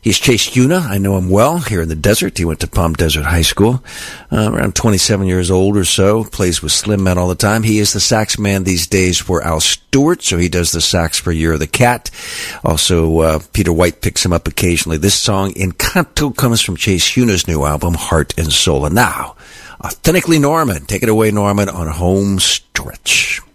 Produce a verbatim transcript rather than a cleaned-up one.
He's Chase Una. I know him well here in the desert. He went to Palm Desert High School, uh, around twenty-seven years old or so. Plays with Slim Man all the time. He is the sax man these days for Al Stewart, so he does the sax for Year of the Cat. Also, uh, Peter White picks him up occasionally. This song, Encanto, comes from Chase Una's new album, Heart and Soul. And now, authentically Norman. Take it away, Norman, on Home Stretch.